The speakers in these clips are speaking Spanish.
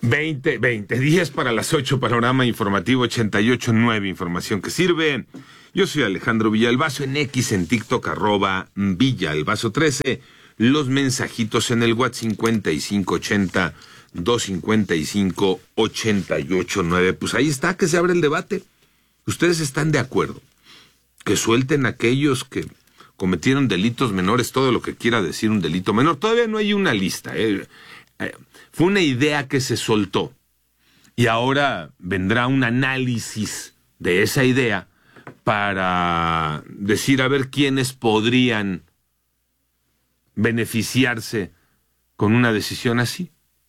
10 para las 8, panorama informativo 88.9, información que sirve. Yo soy Alejandro Villalbazo, en X, en TikTok, @Villalbazo13. Los mensajitos en el WhatsApp 5580-255-889. Pues ahí está, que se abre el debate. ¿Ustedes están de acuerdo que suelten a aquellos que cometieron delitos menores, todo lo que quiera decir un delito menor? Todavía no hay una lista, Fue una idea que se soltó y ahora vendrá un análisis de esa idea para decir a ver quiénes podrían beneficiarse con una decisión así.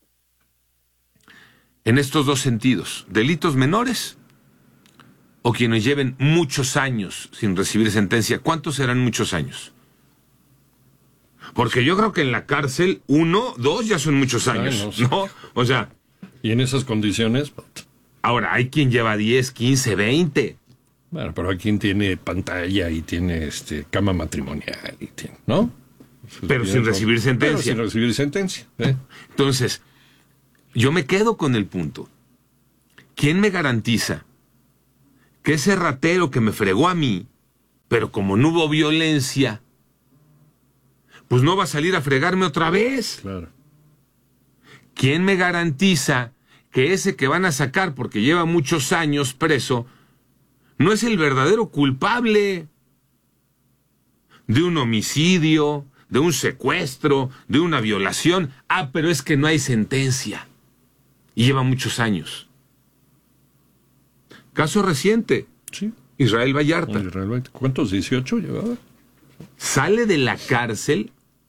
En estos dos sentidos, delitos menores o quienes lleven muchos años sin recibir sentencia. ¿Cuántos serán muchos años? Porque yo creo que en la cárcel, 1, 2 ya son muchos años, ¿no? O sea... Y en esas condiciones... Ahora, hay quien lleva 10, 15, 20. Bueno, pero hay quien tiene pantalla y tiene cama matrimonial, y tiene, ¿no? Pero sin recibir sentencia. Pero sin recibir sentencia. Entonces, yo me quedo con el punto. ¿Quién me garantiza que ese ratero que me fregó a mí, pero como no hubo violencia, pues no va a salir a fregarme otra vez? Claro. ¿Quién me garantiza que ese que van a sacar porque lleva muchos años preso no es el verdadero culpable de un homicidio, de un secuestro, de una violación? Ah, pero es que no hay sentencia y lleva muchos años. Caso reciente, sí. Israel Vallarta. ¿Cuántos? 18 llevaba. Sale de la cárcel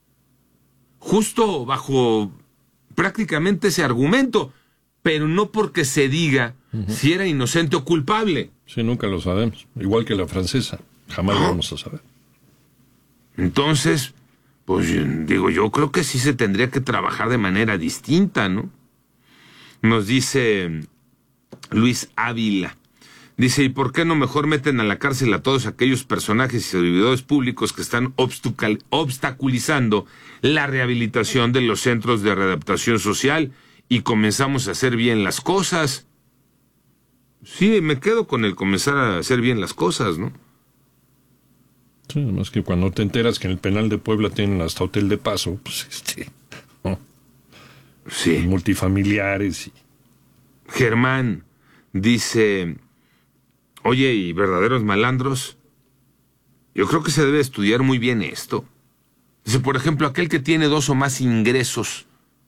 justo bajo prácticamente ese argumento, pero no porque se diga si era inocente o culpable. Sí, nunca lo sabemos. Igual que la francesa, jamás lo vamos a saber. Entonces, pues digo, yo creo que sí se tendría que trabajar de manera distinta, ¿no? Nos dice Luis Ávila. Dice, ¿y por qué no mejor meten a la cárcel a todos aquellos personajes y servidores públicos que están obstaculizando la rehabilitación de los centros de readaptación social y comenzamos a hacer bien las cosas? Sí, me quedo con el comenzar a hacer bien las cosas, ¿no? Sí, además que cuando te enteras que en el penal de Puebla tienen hasta hotel de paso, pues ¿no? Sí. Multifamiliares. Germán dice... Oye, ¿y verdaderos malandros? Yo creo que se debe estudiar muy bien esto. Dice, por ejemplo, aquel que tiene 2 o más ingresos.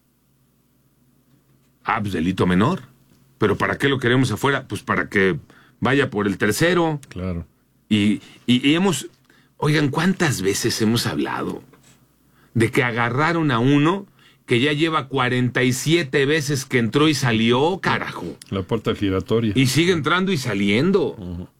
Ah, pues delito menor. ¿Pero para qué lo queremos afuera? Pues para que vaya por el tercero. Claro. Y hemos... Oigan, ¿cuántas veces hemos hablado de que agarraron a uno que ya lleva 47 veces que entró y salió, carajo? La puerta giratoria. Y sigue entrando y saliendo.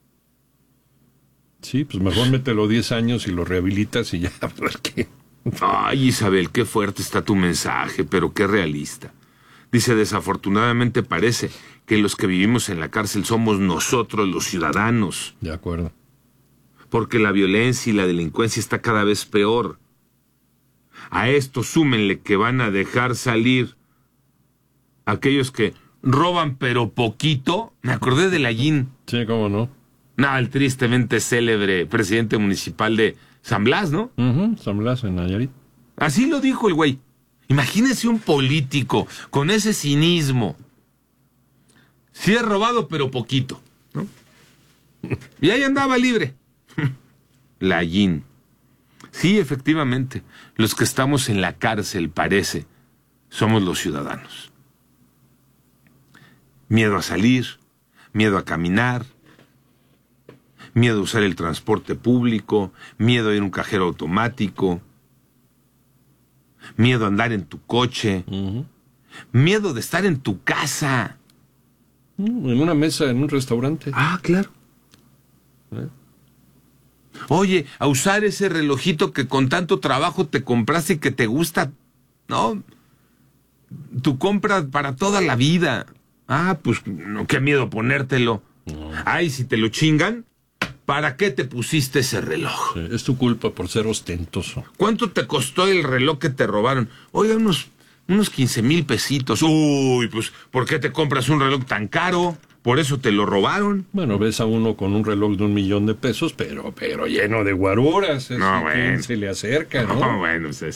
Sí, pues mejor mételo 10 años y lo rehabilitas y ya, a ver qué. Ay, Isabel, qué fuerte está tu mensaje, pero qué realista. Dice, desafortunadamente parece que los que vivimos en la cárcel somos nosotros, los ciudadanos. De acuerdo. Porque la violencia y la delincuencia está cada vez peor. A esto súmenle que van a dejar salir aquellos que roban pero poquito. Me acordé de Lallín. Sí, cómo no. El tristemente célebre presidente municipal de San Blas, ¿no? San Blas, en Nayarit. Así lo dijo el güey. Imagínese un político con ese cinismo. Sí he robado pero poquito, ¿no? Y ahí andaba libre. Lallín. Sí, efectivamente, los que estamos en la cárcel, parece, somos los ciudadanos. Miedo a salir, miedo a caminar, miedo a usar el transporte público, miedo a ir a un cajero automático, miedo a andar en tu coche, miedo de estar en tu casa. En una mesa, en un restaurante. Ah, claro. Oye, a usar ese relojito que con tanto trabajo te compraste y que te gusta, ¿no? Tu compra para toda la vida. Ah, pues, no, qué miedo ponértelo. No. Ay, si te lo chingan, ¿para qué te pusiste ese reloj? Sí, es tu culpa por ser ostentoso. ¿Cuánto te costó el reloj que te robaron? Oiga, unos Unos 15,000 pesitos. Uy, pues, ¿por qué te compras un reloj tan caro? ¿Por eso te lo robaron? Bueno, ves a uno con un reloj de $1,000,000, pero lleno de guaruras. No, ¿Quién bueno. se le acerca, no? No, bueno, pues